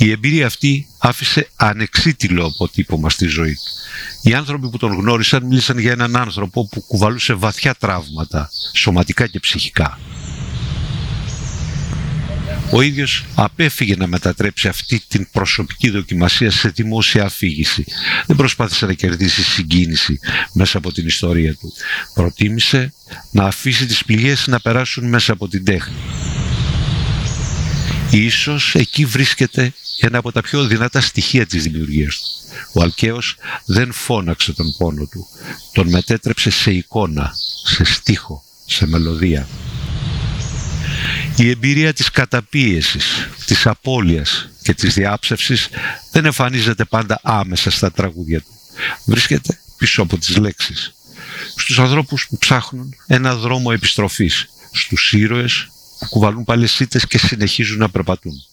Η εμπειρία αυτή άφησε ανεξίτηλο αποτύπωμα στη ζωή του. Οι άνθρωποι που τον γνώρισαν μίλησαν για έναν άνθρωπο που κουβαλούσε βαθιά τραύματα, σωματικά και ψυχικά. Ο ίδιος απέφυγε να μετατρέψει αυτή την προσωπική δοκιμασία σε δημόσια αφήγηση. Δεν προσπάθησε να κερδίσει συγκίνηση μέσα από την ιστορία του. Προτίμησε να αφήσει τις πληγές να περάσουν μέσα από την τέχνη. Ίσως εκεί βρίσκεται ένα από τα πιο δυνατά στοιχεία της δημιουργίας του. Ο Αλκαίος δεν φώναξε τον πόνο του. Τον μετέτρεψε σε εικόνα, σε στίχο, σε μελωδία. Η εμπειρία της καταπίεσης, της απώλειας και της διάψευσης δεν εμφανίζεται πάντα άμεσα στα τραγούδια του. Βρίσκεται πίσω από τις λέξεις. Στους ανθρώπους που ψάχνουν ένα δρόμο επιστροφής. Στους ήρωες που κουβαλούν παλαισίτες και συνεχίζουν να περπατούν.